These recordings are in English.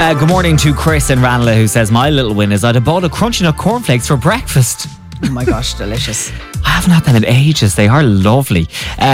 Good morning to Chris in Ranelagh, who says, my little win is I'd have bought a Crunchy Nut cornflakes for breakfast. Oh my gosh, delicious. I haven't had them in ages. They are lovely.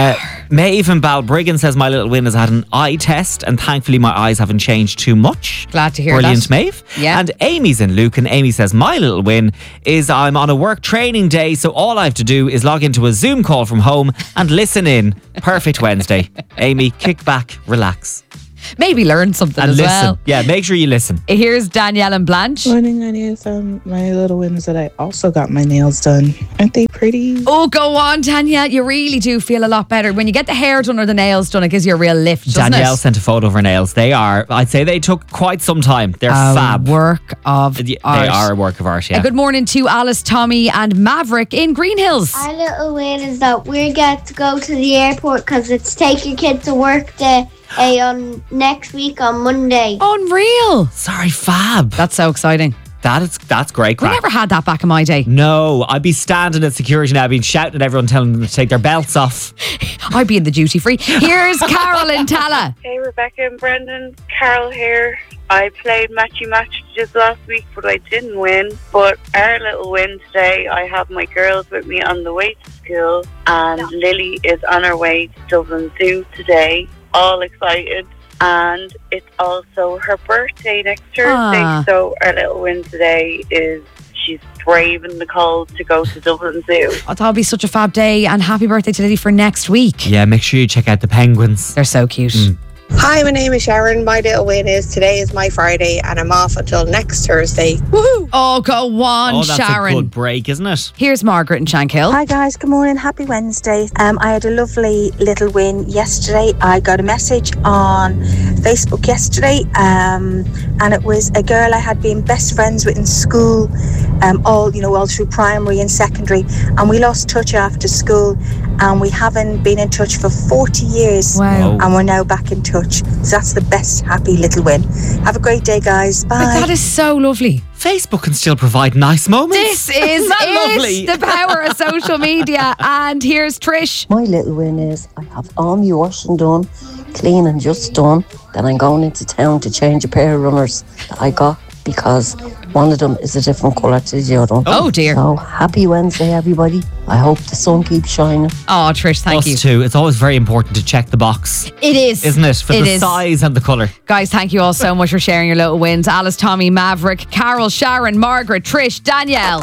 Maeve in Balbriggan says, my little win is I had an eye test and thankfully my eyes haven't changed too much. Glad to hear Brilliant, that. Maeve. Yeah. And Amy's in Luke, and Amy says, my little win is I'm on a work training day, so all I have to do is log into a Zoom call from home and listen in. Perfect Wednesday. Amy, kick back, relax. Maybe learn something And as listen. well. Yeah, make sure you listen. Here's Danielle and Blanche. Morning, honey. My little win is that I also got my nails done. Aren't they pretty? Oh, go on, Danielle. You really do feel a lot better. When you get the hair done or the nails done, it gives you a real lift, doesn't Danielle it? sent a photo of her nails. I'd say they took quite some time. They're fab. Work of art. They are a work of art, yeah. Good morning to Alice, Tommy and Maverick in Green Hills. Our little win is that we get to go to the airport because it's take your kids to work day on next week on Monday. Unreal. Sorry, fab. That's so exciting. That's great We crack. never had that back in my day. No, I'd be standing at security now, being shouting at everyone, telling them to take their belts off. I'd be in the duty free. Here's Carol in Tala. Hey Rebecca and Brendan, Carol here. I played Matchy Match just last week, but I didn't win. But our little win today, I have my girls with me on the way to school, and Lily is on her way to Dublin Zoo today, all excited. And it's also her birthday next Thursday, so our little win today is she's braving the cold to go to Dublin Zoo. Oh, that'll be such a fab day, and happy birthday to Lily for next week. Yeah, make sure you check out the penguins. They're so cute. Hi, my name is Sharon. My little win is today is my Friday and I'm off until next Thursday. Woohoo! Oh, go on, Oh, that's Sharon. a good break, isn't it? Here's Margaret in Shankill. Hi guys, good morning, happy Wednesday. I had a lovely little win yesterday. I got a message on Facebook yesterday and it was a girl I had been best friends with in school, all through primary and secondary, and we lost touch after school and we haven't been in touch for 40 years. Wow. And we're now back in touch. So that's the best happy little win. Have a great day guys, bye. That is so lovely. Facebook can still provide nice moments. This is Isn't that lovely? the power of social media. And here's Trish. My little win is I have all my washing done, clean and just done. Then I'm going into town to change a pair of runners that I got because one of them is a different colour to the other. Oh dear. So happy Wednesday, everybody. I hope the sun keeps shining. Oh, Trish, thank you. Us too. It's always very important to check the box, It is. isn't it? For It the is. size and the colour. Guys, thank you all so much for sharing your little wins. Alice, Tommy, Maverick, Carol, Sharon, Margaret, Trish, Danielle.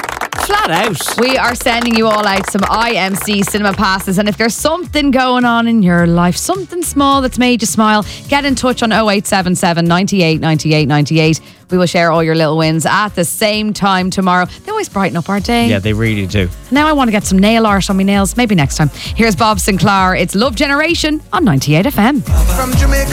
Flat out. We are sending you all out some IMC cinema passes, and if there's something going on in your life, something small that's made you smile, get in touch on 0877 98 98 98. We will share all your little wins at the same time tomorrow. They always brighten up our day. Yeah, they really do. Now I want to get some nail art on my nails. Maybe next time. Here's Bob Sinclair. It's Love Generation on 98 FM. From Jamaica.